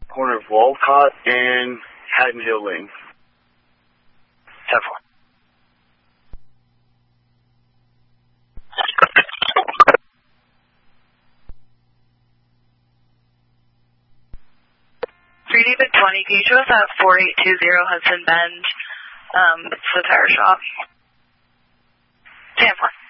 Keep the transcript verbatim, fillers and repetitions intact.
corner of Walcott and Haddon Hill Lane. ten four. three David twenty, can you show us at four eight two zero Hudson Bend? Um, it's the tire shop. ten four.